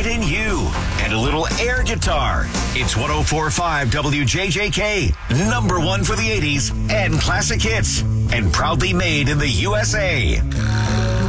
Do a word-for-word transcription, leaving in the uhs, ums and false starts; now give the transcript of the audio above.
pride in you, and a little air guitar. It's one oh four point five W J J K, number one for the eighties and classic hits, and proudly made in the U S A.